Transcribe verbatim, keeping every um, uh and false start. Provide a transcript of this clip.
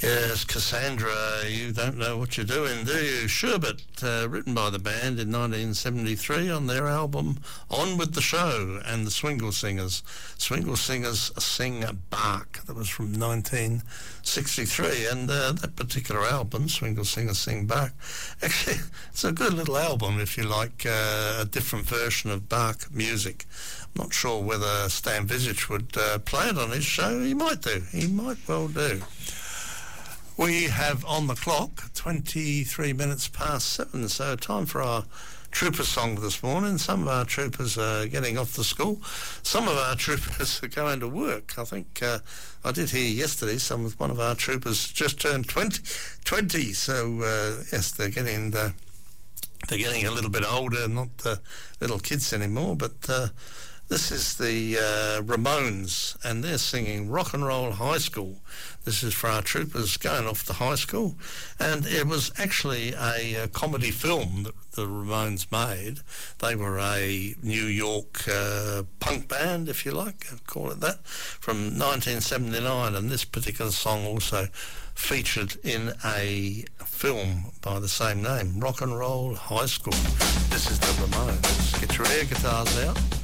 Yes, Cassandra, you don't know what you're doing, do you? Sherbet, uh, written by the band in nineteen seventy-three on their album On With The Show, and the Swingle Singers. Swingle Singers Sing Bark, that was from nineteen sixty-three, and uh, that particular album, Swingle Singers Sing Bark, actually, it's a good little album if you like uh, a different version of Bark music. I'm not sure whether Stan Visage would uh, play it on his show. He might do. He might well do. We have on the clock twenty-three minutes past seven, so time for our trooper song this morning. Some of our troopers are getting off to school. Some of our troopers are going to work. I think uh, I did hear yesterday some of one of our troopers just turned twenty, twenty so uh, yes, they're getting the, they're getting a little bit older, not uh, little kids anymore, but uh, this is the uh, Ramones, and they're singing Rock and Roll High School. This is for our troopers going off to high school, and it was actually a, a comedy film that the Ramones made. They were a New York uh, punk band, if you like, call it that, from nineteen seventy-nine, and this particular song also featured in a film by the same name, Rock and Roll High School. This is the Ramones. Get your air guitars out.